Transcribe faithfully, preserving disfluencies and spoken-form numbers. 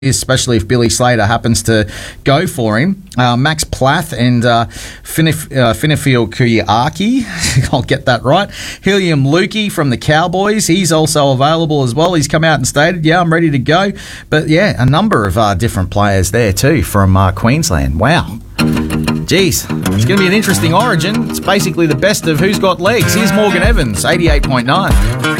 especially if Billy Slater happens to go for him. Uh, Max Plath and uh, Finif- uh, Finifil Kuyaki, I'll get that right. Helium Lukey from the Cowboys, he's also available as well. He's come out and stated, yeah, I'm ready to go. But yeah, a number of uh, different players there too from uh, Queensland. Wow. Jeez, it's going to be an interesting origin. It's basically the best of who's got legs. Here's Morgan Evans, eighty-eight point nine.